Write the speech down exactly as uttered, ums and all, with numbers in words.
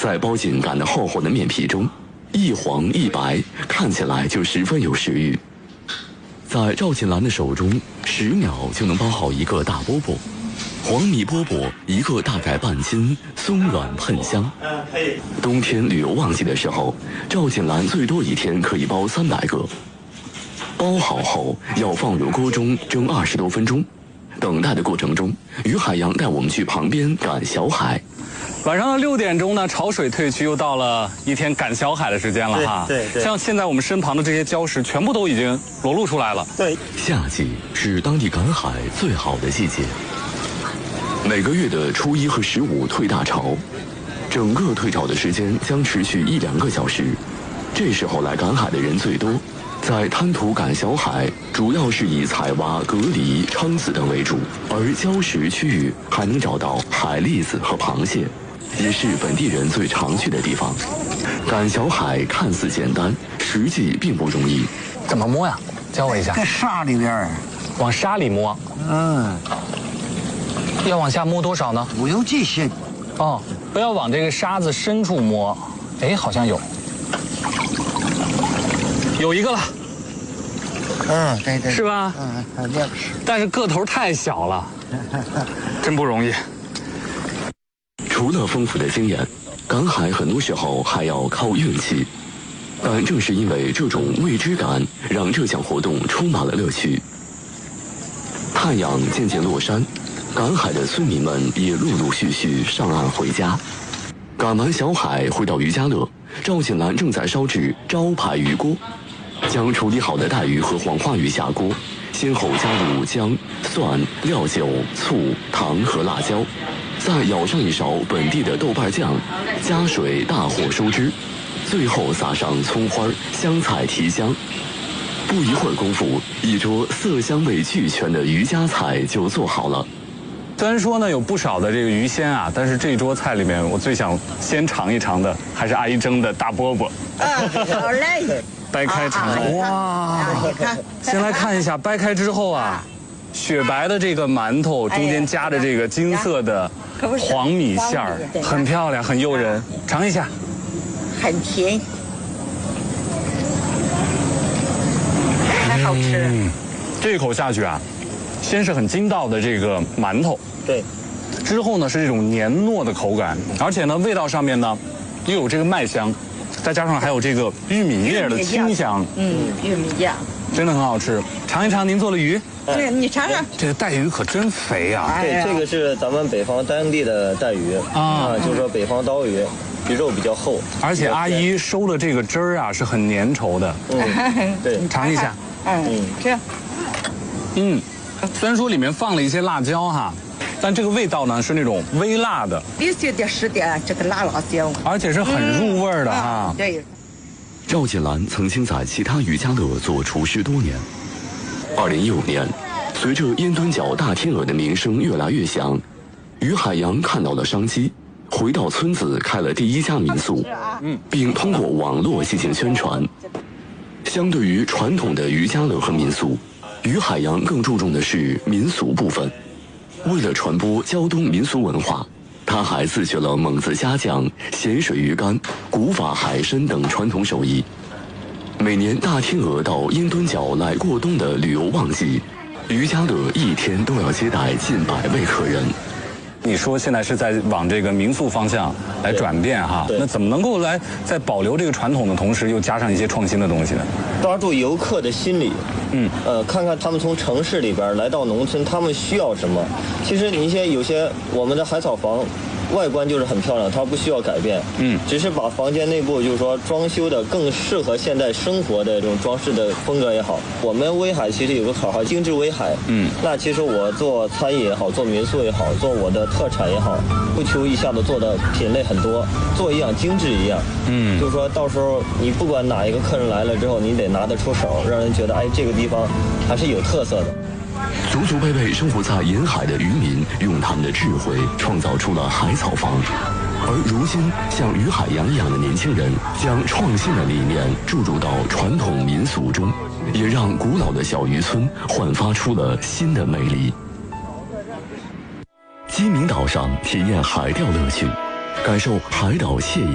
再包进擀得厚厚的面皮中，一黄一白，看起来就十分有食欲。在赵锦兰的手中，十秒就能包好一个大饽饽。黄米饽饽一个大概半斤，松软喷香。冬天旅游旺季的时候，赵锦兰最多一天可以包三百个。包好后要放入锅中蒸二十多分钟。等待的过程中，于海洋带我们去旁边赶小海。 晚上的六点钟呢，潮水退去，又到了一天赶小海的时间了哈。 对 对, 对。 像现在我们身旁的这些礁石，全部都已经裸露出来了。 对。 夏季是当地赶海最好的季节。每个月的初一和十五退大潮，整个退潮的时间将持续一两个小时。这时候来赶海的人最多。在滩涂赶小海，主要是以采蛙、蛤蜊、蛏子等为主，而礁石区域还能找到海蛎子和螃蟹，也是本地人最常去的地方。赶小海看似简单，实际并不容易。 怎么摸呀？教我一下。 在沙里边， 往沙里摸。 嗯。 要往下摸多少呢？ 不用这些。 哦，不要往这个沙子深处摸。哎，好像有。有一个了， 嗯，对对， 是吧？ 嗯，好像是， 但是个头太小了，真不容易。 除了丰富的经验，赶海很多时候还要靠运气。但正是因为这种未知感，让这项活动充满了乐趣。太阳渐渐落山，赶海的村民们也陆陆续续上岸回家。赶完小海回到渔家乐，赵锦兰正在烧制招牌鱼锅。将处理好的带鱼和黄花鱼下锅，先后加入姜、蒜、料酒、醋、糖和辣椒，再舀上一勺本地的豆瓣酱，加水大火收汁，最后撒上葱花、香菜提香。不一会儿功夫，一桌色香味俱全的渔家菜就做好了。 虽然说呢有不少的这个鱼鲜啊，但是这桌菜里面我最想先尝一尝的还是阿姨蒸的大饽饽。 啊，好嘞。 掰开尝尝，哇！先来看一下，掰开之后啊，雪白的这个馒头中间夹着这个金色的黄米馅儿，很漂亮，很诱人。尝一下， 很甜，还好吃。 嗯，这一口下去啊，先是很筋道的这个馒头， 对， 之后呢是这种黏糯的口感，而且呢味道上面呢又有这个麦香。再加上还有这个玉米叶的清香， 嗯，玉米酱真的很好吃。尝一尝您做的鱼， 对，你尝尝。 这个带鱼可真肥啊！ 对，这个是咱们北方当地的带鱼啊，就是说北方刀鱼，鱼肉比较厚。 而且阿姨收了这个汁儿啊，是很粘稠的。 嗯，对， 尝一下。 嗯，这， 嗯，虽然说里面放了一些辣椒哈。但这个味道呢是那种微辣的， 必须得使点这个辣辣椒， 而且是很入味的哈、 嗯。对。 赵锦兰曾经在其他渔家乐做厨师多年。二零一五年，随着烟墩角大天鹅的名声越来越响，于海洋看到了商机，回到村子开了第一家民宿，嗯，并通过网络进行宣传。相对于传统的渔家乐和民宿，于海洋更注重的是民俗部分。为了传播胶东民俗文化，他还自学了蒙自虾酱、咸水鱼干、古法海参等传统手艺。每年大天鹅到烟墩角来过冬的旅游旺季，渔家乐一天都要接待近百位客人。 你说现在是在往这个民宿方向来转变哈，那怎么能够来在保留这个传统的同时，又加上一些创新的东西呢？ 抓住游客的心理，嗯，呃，看看他们从城市里边来到农村，他们需要什么。其实你一些有些我们的海草房，外观就是很漂亮，它不需要改变，嗯，只是把房间内部就是说装修的更适合现代生活的这种装饰的风格也好。我们威海其实有个口号，精致威海，嗯，那其实我做餐饮也好，做民宿也好，做我的特产也好，不求一下子做的品类很多，做一样精致一样，嗯，就是说到时候你不管哪一个客人来了之后，你得拿得出手，让人觉得哎这个地方还是有特色的。 祖祖辈辈生活在沿海的渔民，用他们的智慧创造出了海草房。而如今，像于海洋一样的年轻人，将创新的理念注入到传统民俗中，也让古老的小渔村焕发出了新的魅力。鸡鸣岛上体验海钓乐趣，感受海岛惬意。